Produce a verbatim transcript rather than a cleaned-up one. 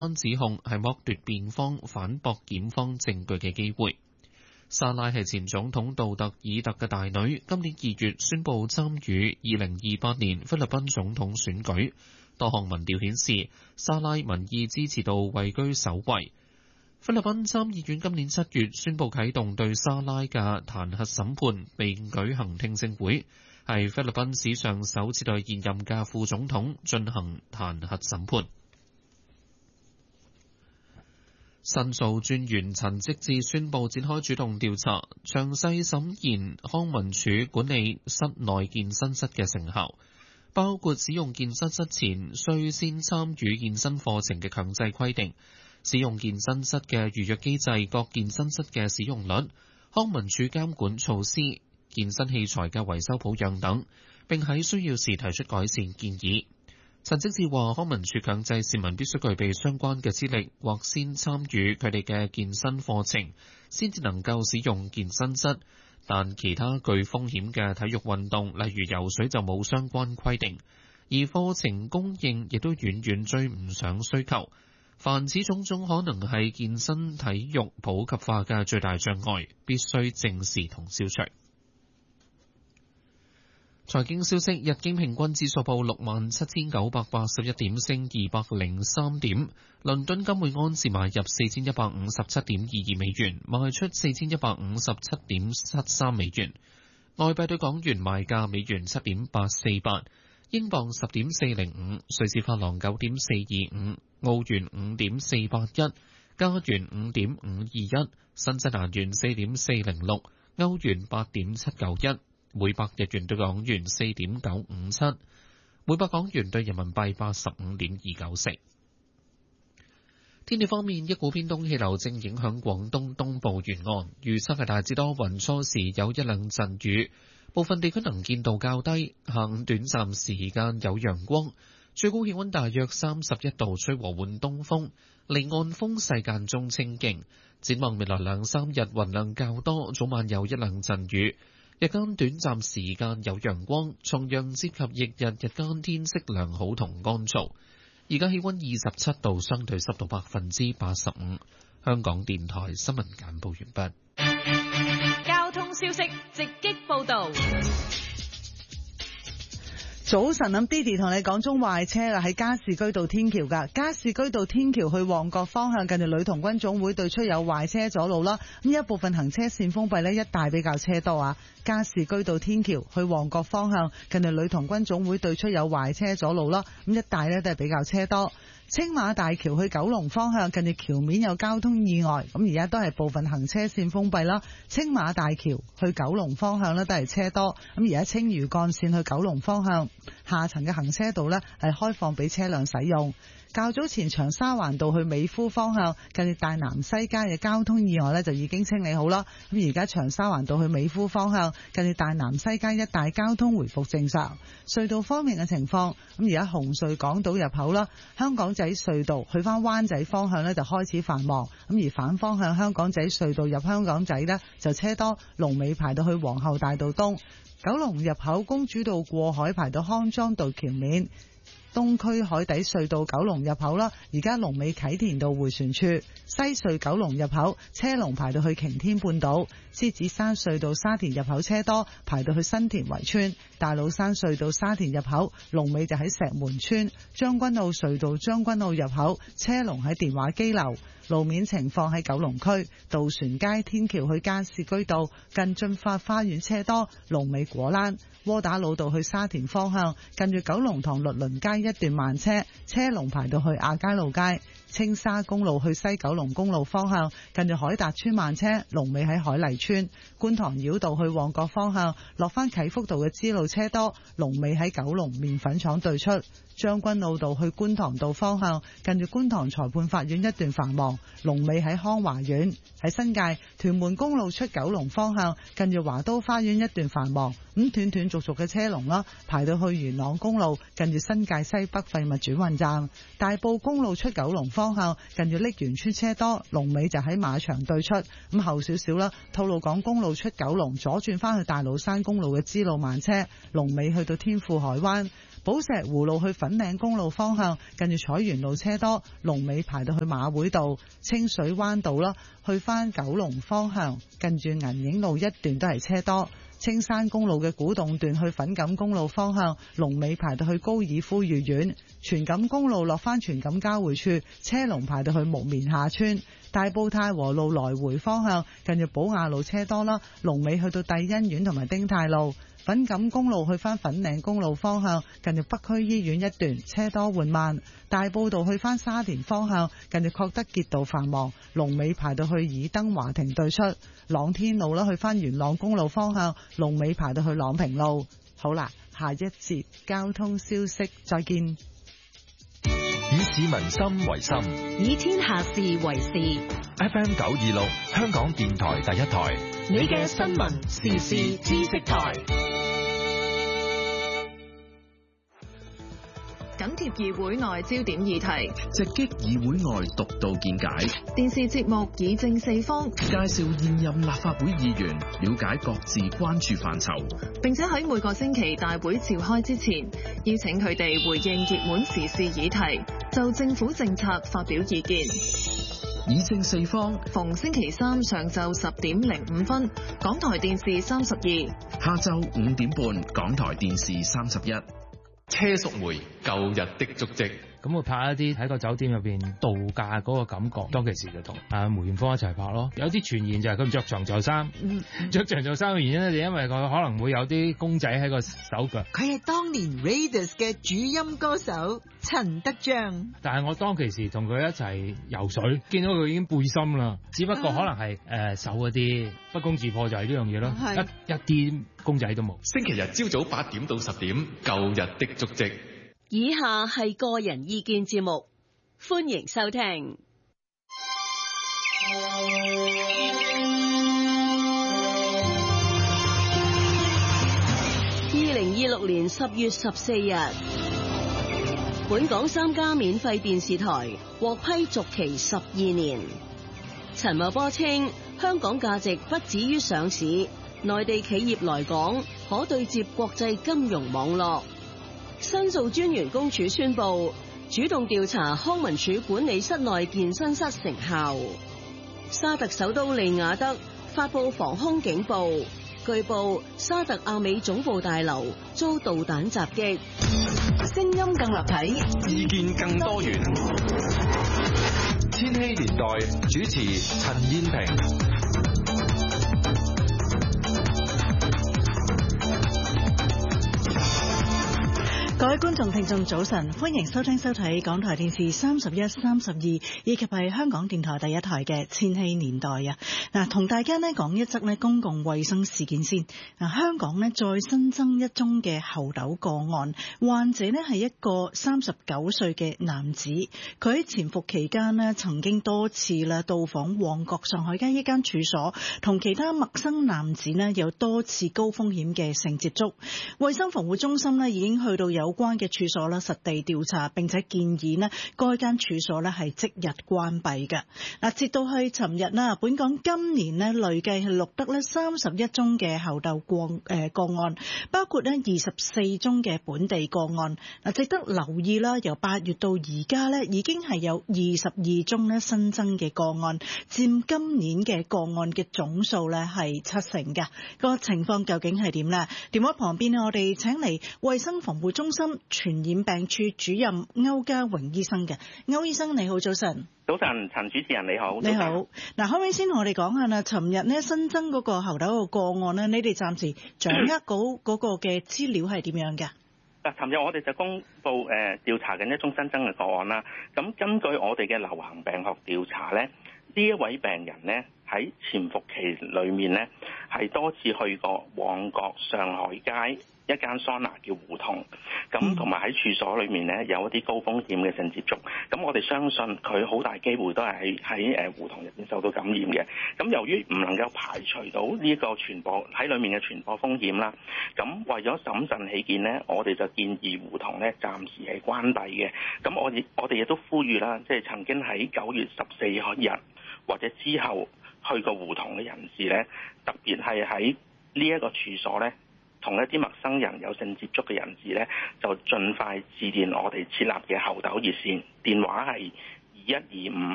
指控係剝奪辯方反駁檢方證據嘅機會。莎拉係前總統杜特爾特嘅大女，今年二月宣布參與二零二八年菲律賓總統選舉。多項民調顯示，莎拉民意支持度位居首位。菲律賓參議院今年七月宣布啟動對莎拉嘅彈劾審判，並舉行聽證會，係菲律賓史上首次對現任嘅副總統進行彈劾審判。申訴專員陳積志宣布展開主動調查，詳細審研康文署管理室內健身室嘅成效，包括使用健身室前須先參與健身課程嘅強制規定，使用健身室嘅預約機制、各健身室嘅使用率、康文署監管措施、健身器材嘅維修保養等，並喺需要時提出改善建議。陳積志話，康文署強制市民必須具備相關嘅資歷，或先參與佢哋嘅健身課程，先至能夠使用健身室。但其他具風險嘅體育運動，例如游水就冇相關規定，而課程供應亦都遠遠追唔上需求。凡此種種可能係健身體育普及化嘅最大障礙，必須正視同消除。財經消息，日經平均指數報六萬七千九百八十一點，升二百零三點。倫敦金每安士買入四千一百五十七點二二美元，賣出四千一百五十七點七三美元。外幣對港元賣價，美元七點八四八，英鎊十點四零五，瑞士法郎九點四二五，澳元五點四八一，加元五點五二一，新西蘭元四點四零六，歐元八點七九一。每百日元對港元四點九五七，每百港元對人民幣八十五點二九四。天氣方面，一股偏東氣流正影響廣東東部沿岸，預測係大致多雲，初時有一兩陣雨，部分地區能見度較低，下午短暫時間有陽光，最高氣溫大約三十一度，吹和緩東風，離岸風勢間中清勁。展望未來兩三日雲量較多，早晚有一兩陣雨。日間短暫時間有陽光，重陽節及翌日日間天色良好同乾燥。而家氣溫二十七度，相對濕度百分之八十五。香港電台新聞簡報完畢。 交通消息直擊報道。 早晨，咁 Didi 同你講中壞車啦，喺加士居道天橋噶，加士居道天橋去旺角方向，近住女童軍總會對出有壞車阻路啦。咁一部分行車線封閉呢，一帶比較車多啊。加士居道天橋去旺角方向，近住女童軍總會對出有壞車阻路啦。咁一帶呢都係比較車多。青馬大橋去九龍方向，近住橋面有交通意外，咁而家都係部分行車線封閉啦。青馬大橋去九龍方向呢都係車多，咁而家青嶼幹線去九龍方向下層嘅行車道呢係開放俾車輛使用。較早前長沙灣道去美孚方向，近住大南西街嘅交通意外呢就已經清理好啦。咁而家長沙灣道去美孚方向，近住大南西街一帶交通回復正常。隧道方面嘅情況，咁而家紅隧港島入口啦，香港仔隧道去翻灣仔方向呢就開始繁忙，咁而反方向香港仔隧道入香港仔呢就車多，龍尾排到去皇后大道東。九龍入口公主道過海排到康莊道橋面。東區海底隧道九龍入口啦，而家龍尾啟田道迴旋處。西隧九龍入口車龍排到去擎天半島。獅子山隧道沙田入口車多，排到去新田圍村。大老山隧道沙田入口龍尾就喺石門村。將軍澳隧道將軍澳入口車龍喺電話機樓。路面情況喺九龍區渡船街天橋去加士居道近駿發花園車多，龍尾果欄。窩打老道去沙田方向近住九龍塘律倫街一段慢車，車龍排到去亞皆老街。青沙公路去西九龍公路方向近住海達村慢車，龍尾喺海麗村。觀塘繞道去旺角方向落返啟福道嘅支路車多，龍尾喺九龍麵粉廠對出。將軍澳道去觀塘道方向近住觀塘裁判法院一段繁忙，龍尾喺康華苑。喺新界屯門公路出九龍方向近住華都花園一段繁忙，咁斷斷續續嘅車龍啦，排到去元朗公路近住新界西北廢物轉運站。大埔公路出九龍方向近住瀝源村車多，龍尾就喺馬場對出。咁後少少啦，吐露港公路出九龍左轉翻去大老山公路嘅支路慢車，龍尾去到天富海灣。 寶石湖路去粉嶺公路方向，近住彩園路車多，龍尾排到去馬會道。清水灣道啦，去返九龍方向，近住銀影路一段都係車多。青山公路嘅古洞段去粉錦公路方向，龍尾排到去高爾夫御苑。荃錦公路落返荃錦交匯處，車龍排到去木棉下村。大埔太和路來回方向，近住寶雅路車多啦，龍尾去到帝欣苑同埋丁太路。粉錦公路去返粉嶺公路方向，近住北區醫院一段車多緩慢。大埔道去返沙田方向，近住確德傑道繁忙，龍尾排到去爾登華庭對出。朗天路啦，去返元朗公路方向，龍尾排到去朗平路。好啦，下一節交通消息再見。 以市民心為心， 以天下事為事。 F M 九二六，香港電台第一台， 你嘅新聞時事知識台。緊貼議會內焦點議題， 直擊議會外獨到見解。 電視節目議政四方， 介紹現任立法會議員，了解各自關注範疇， 並且喺每個星期大會召開之前，邀請佢哋回應熱門時事議題，就政府政策發表意見。 議政四方， 逢星期三上晝十點零五分，港台電視三十二； 下晝五點半，港台電視三十一。 車淑梅舊日的足跡， 咁我拍一啲喺個酒店入邊度假嗰個感覺，當其時就同阿梅艷芳一齊拍咯。有啲傳言就係佢唔着長袖衫，着長袖衫嘅原因咧就因為佢可能會有啲公仔喺個手腳。 佢係當年 Raiders 嘅主音歌手陳德章， 但係我當其時同佢一齊游水，見到佢已經背心啦，只不過可能係誒手嗰啲不攻自破就係呢樣嘢咯，一一啲公仔都冇。 星期日朝早八點到十點，舊日的足跡。 以下係個人意見節目，歡迎收聽。二零二六年十月十四日，本港三家免費電視台獲批續期十二年。陳茂波稱，香港價值不止於上市，內地企業來港可對接國際金融網絡。申訴專員公署宣布，主動調查康文署管理室內健身室成效。沙特首都利雅得發布防空警報，據報沙特阿美總部大樓遭導彈襲擊。聲音更立體， 意見更多元。千禧年代主持陳燕萍。 各位觀眾聽眾早晨，歡迎收聽收睇港台電視三十一、三十二以及係香港電台第一台嘅千禧年代啊！嗱，同大家呢講一則呢公共衛生事件先。嗱，香港呢再新增一宗嘅猴痘個案，患者呢係一個三十九歲嘅男子，佢喺潛伏期間呢曾經多次啦到訪旺角上海街一間處所，同其他陌生男子呢有多次高風險嘅性接觸。衛生防護中心呢已經去到有關嘅處所啦，實地調查，並且建議呢該間處所呢係即日關閉嘅。嗱，截到去尋日啦，本港今年呢累計係錄得呢三十一宗嘅猴痘個誒個案，包括呢二十四宗嘅本地個案。嗱，值得留意啦，由八月到而家呢已經係有二十二宗呢新增嘅個案，佔今年嘅個案嘅總數呢係七成嘅。個情況究竟係點呢？電話旁邊呢，我哋請嚟衛生防護中心傳染病處主任歐家榮醫生嘅。歐醫生你好，早晨。 早晨，陳主持人你好。 你好。嗱，可唔可以先同我哋講下啦？尋日呢新增嗰個猴痘個個案呢，你哋暫時掌握嗰嗰個嘅資料係點樣嘅？ 嗱，尋日我哋就公布誒調查緊一宗新增嘅個案啦。咁根據我哋嘅流行病學調查咧，呢一位病人咧喺潛伏期裏面咧係多次去過旺角上海街一間桑拿叫胡同，咁同埋喺處所裏面咧有一啲高風險嘅性接觸，咁我哋相信佢好大機會都係喺喺誒胡同入邊受到感染嘅。咁由於唔能夠排除到呢個傳播喺裏面嘅傳播風險啦，咁為咗審慎起見咧，我哋就建議胡同咧暫時係關閉嘅。咁我亦我哋亦都呼籲啦，即係曾經喺九月十四日或者之後去過胡同嘅人士咧，特別係喺呢一個處所咧同一啲陌生人有性接觸嘅人士咧，就盡快致電我哋設立嘅猴痘熱線，電話係二一二五